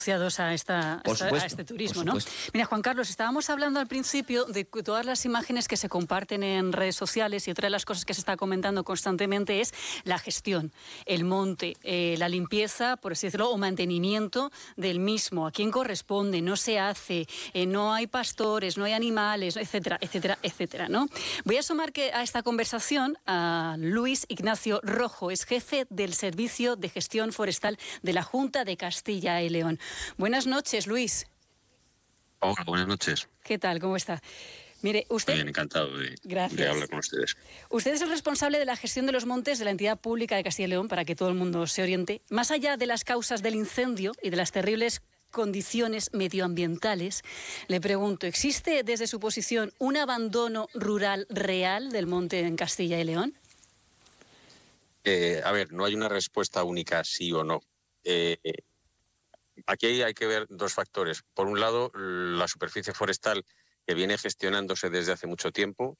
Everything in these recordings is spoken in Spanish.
asociados a este turismo, ¿no? Mira, Juan Carlos, estábamos hablando al principio de todas las imágenes que se comparten en redes sociales, y otra de las cosas que se está comentando constantemente es la gestión, el monte, la limpieza, por así decirlo, o mantenimiento del mismo. ¿A quién corresponde? No se hace, no hay pastores, no hay animales, etcétera, etcétera, etcétera, ¿no? Voy a sumar a esta conversación a Luis Ignacio Rojo, es jefe del Servicio de Gestión Forestal de la Junta de Castilla y León. Buenas noches, Luis. Hola, buenas noches. ¿Qué tal? ¿Cómo está? Mire, usted... Bien, encantado de hablar con ustedes. Usted es el responsable de la gestión de los montes de la entidad pública de Castilla y León, para que todo el mundo se oriente. Más allá de las causas del incendio y de las terribles condiciones medioambientales, le pregunto, ¿existe desde su posición un abandono rural real del monte en Castilla y León? A ver, no hay una respuesta única sí o no. Aquí hay que ver dos factores. Por un lado, la superficie forestal, que viene gestionándose desde hace mucho tiempo.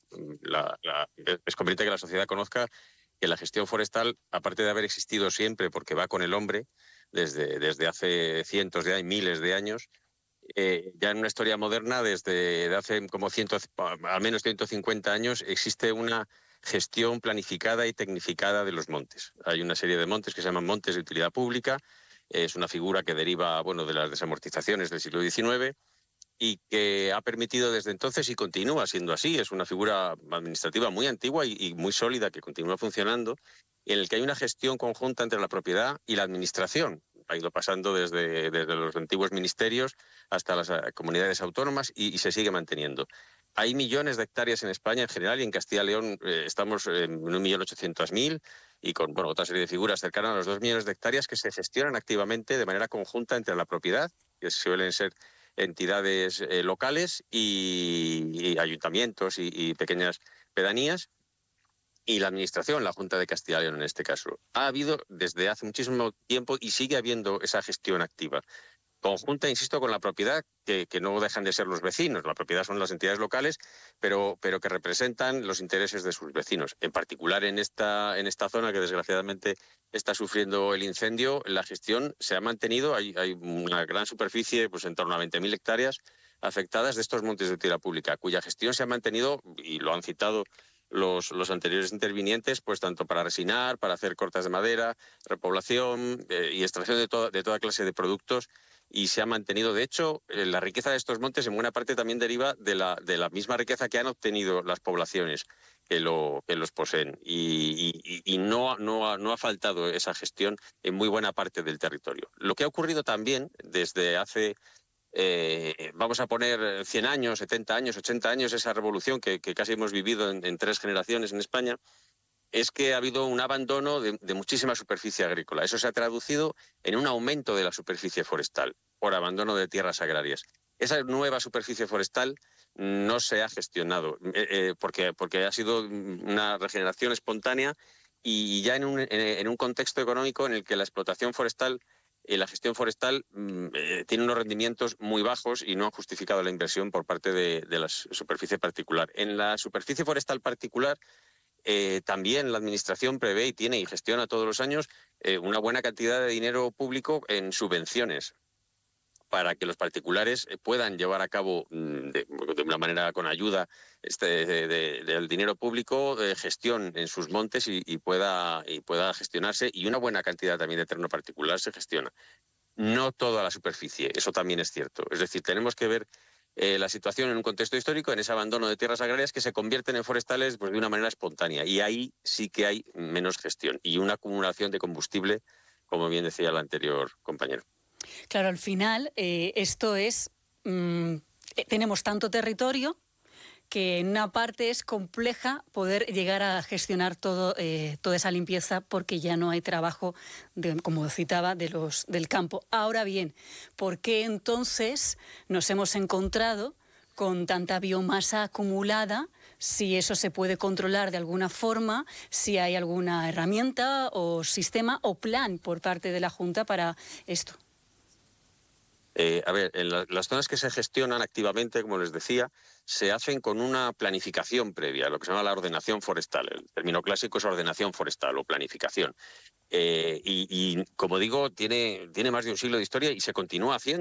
Es conveniente que la sociedad conozca que la gestión forestal, aparte de haber existido siempre, porque va con el hombre, desde hace cientos de años, miles de años, ya en una historia moderna, desde hace como al menos 150 años, existe una gestión planificada y tecnificada de los montes. Hay una serie de montes que se llaman montes de utilidad pública. Es una figura que deriva, de las desamortizaciones del siglo XIX y que ha permitido desde entonces, y continúa siendo así, es una figura administrativa muy antigua y muy sólida que continúa funcionando, en el que hay una gestión conjunta entre la propiedad y la administración. Ha ido pasando desde los antiguos ministerios hasta las comunidades autónomas y se sigue manteniendo. Hay millones de hectáreas en España en general, y en Castilla y León estamos en 1.800.000, y con otra serie de figuras cercanas a los 2 millones de hectáreas que se gestionan activamente de manera conjunta entre la propiedad, que suelen ser entidades locales y ayuntamientos y pequeñas pedanías, y la administración, la Junta de Castilla y León en este caso. Ha habido desde hace muchísimo tiempo y sigue habiendo esa gestión activa. Conjunta, insisto, con la propiedad, que no dejan de ser los vecinos. La propiedad son las entidades locales, pero que representan los intereses de sus vecinos. En particular en esta zona que desgraciadamente está sufriendo el incendio, la gestión se ha mantenido. Hay una gran superficie, en torno a 20.000 hectáreas afectadas de estos montes de utilidad pública, cuya gestión se ha mantenido, y lo han citado los anteriores intervinientes, tanto para resinar, para hacer cortas de madera, repoblación y extracción de toda clase de productos. Y se ha mantenido. De hecho, la riqueza de estos montes en buena parte también deriva de la misma riqueza que han obtenido las poblaciones que los poseen. Y no ha faltado esa gestión en muy buena parte del territorio. Lo que ha ocurrido también desde hace, vamos a poner 100 años, 70 años, 80 años, esa revolución que casi hemos vivido en 3 generaciones en España, es que ha habido un abandono de muchísima superficie agrícola. Eso se ha traducido en un aumento de la superficie forestal por abandono de tierras agrarias. Esa nueva superficie forestal no se ha gestionado porque ha sido una regeneración espontánea, y ya en un contexto económico en el que la explotación forestal y la gestión forestal tiene unos rendimientos muy bajos y no han justificado la inversión por parte de la superficie particular. En la superficie forestal particular, también la Administración prevé y tiene y gestiona todos los años una buena cantidad de dinero público en subvenciones para que los particulares puedan llevar a cabo de una manera con ayuda del dinero público gestión en sus montes y pueda gestionarse, y una buena cantidad también de terreno particular se gestiona. No toda la superficie, eso también es cierto. Es decir, tenemos que ver la situación en un contexto histórico, en ese abandono de tierras agrarias que se convierten en forestales de una manera espontánea, y ahí sí que hay menos gestión y una acumulación de combustible, como bien decía el anterior compañero. Claro, al final esto es, tenemos tanto territorio que en una parte es compleja poder llegar a gestionar toda esa limpieza, porque ya no hay trabajo, como citaba, del campo. Ahora bien, ¿por qué entonces nos hemos encontrado con tanta biomasa acumulada? Si eso se puede controlar de alguna forma, si hay alguna herramienta o sistema o plan por parte de la Junta para esto. A ver, en las zonas que se gestionan activamente, como les decía, se hacen con una planificación previa, lo que se llama la ordenación forestal. El término clásico es ordenación forestal o planificación. Y como digo, tiene más de un siglo de historia y se continúa haciendo.